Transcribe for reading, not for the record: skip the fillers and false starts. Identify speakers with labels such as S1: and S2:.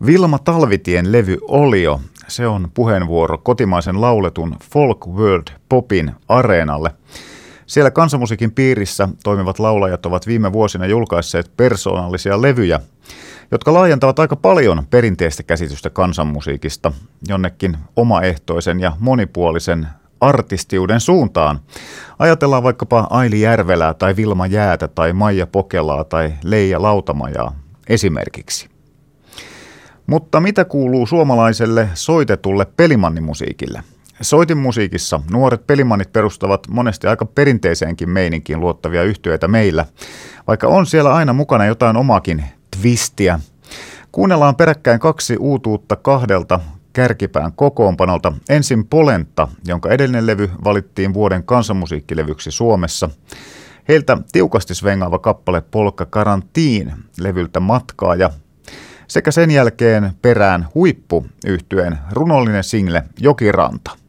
S1: Vilma Talvitien levy Olio, se on puheenvuoro kotimaisen lauletun Folk World Popin areenalle. Siellä kansanmusiikin piirissä toimivat laulajat ovat viime vuosina julkaisseet persoonallisia levyjä, jotka laajentavat aika paljon perinteistä käsitystä kansanmusiikista jonnekin omaehtoisen ja monipuolisen artistiuden suuntaan. Ajatellaan vaikkapa Aili Järvelää tai Vilma Jäätä tai Maija Pokelaa tai Leija Lautamajaa esimerkiksi. Mutta mitä kuuluu suomalaiselle soitetulle pelimannimusiikille? Soitinmusiikissa nuoret pelimannit perustavat monesti aika perinteiseenkin meininkiin luottavia yhtyeitä meillä, vaikka on siellä aina mukana jotain omakin twistiä. Kuunnellaan peräkkäin 2 uutuutta 2 kärkipään kokoonpanolta. Ensin Polenta, jonka edellinen levy valittiin vuoden kansanmusiikkilevyksi Suomessa. Heiltä tiukasti svengaava kappale Polka Karantiin levyltä Matkaaja. Sekä sen jälkeen perään Huippu -yhtyeen runollinen single Jokiranta.